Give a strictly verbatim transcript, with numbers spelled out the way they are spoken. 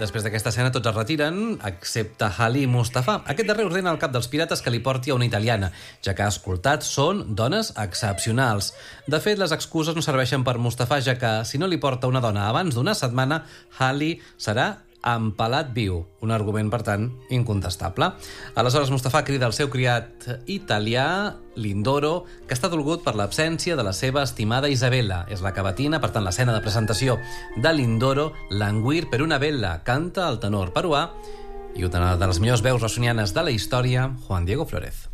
Després d'aquesta escena tots es retiren, excepte Ali Mustafa. Aquest darrer ordena al cap dels pirates que li porti a una italiana, ja que ha escoltat són dones excepcionals. De fet, les excuses no serveixen per Mustafa, ja que si no li porta una dona abans d'una setmana, Ali serà empalat viu. Un argument, per tant, incontestable. Aleshores, Mustafa crida al seu criat italià, Lindoro, que està dolgut per l'absència de la seva estimada Isabella. És la cavatina, per tant, l'escena de presentació de Lindoro, Languir per una bella, canta el tenor peruà i una de les millors veus rossonianes de la història, Juan Diego Flórez.